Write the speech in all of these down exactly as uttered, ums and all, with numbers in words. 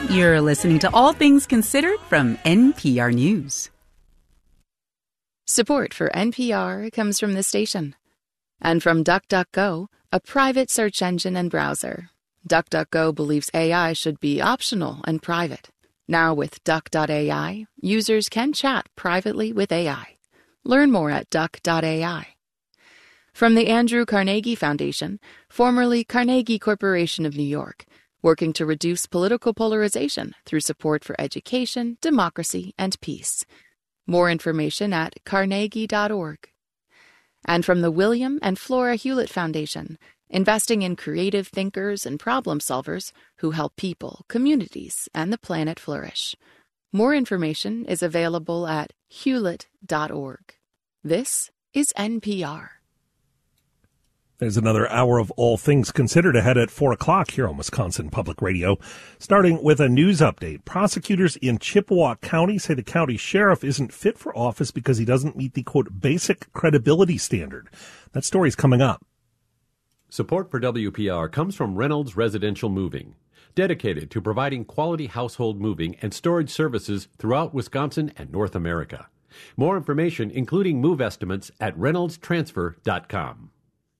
You're listening to All Things Considered from N P R News. Support for N P R comes from this station and from DuckDuckGo, a private search engine and browser. DuckDuckGo believes A I should be optional and private. Now with Duck dot A I, users can chat privately with A I. Learn more at Duck dot A I. From the Andrew Carnegie Foundation, formerly Carnegie Corporation of New York, working to reduce political polarization through support for education, democracy, and peace. More information at carnegie dot org. And from the William and Flora Hewlett Foundation, investing in creative thinkers and problem solvers who help people, communities, and the planet flourish. More information is available at hewlett dot org. This is N P R. There's another hour of All Things Considered ahead at four o'clock here on Wisconsin Public Radio. Starting with a news update. Prosecutors in Chippewa County say the county sheriff isn't fit for office because he doesn't meet the, quote, basic credibility standard. That story's coming up. Support for W P R comes from Reynolds Residential Moving, dedicated to providing quality household moving and storage services throughout Wisconsin and North America. More information, including move estimates, at reynolds transfer dot com.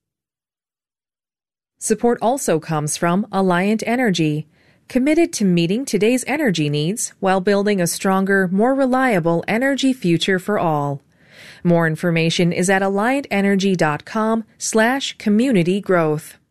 Support also comes from Alliant Energy, committed to meeting today's energy needs while building a stronger, more reliable energy future for all. More information is at alliant energy dot com slash community growth.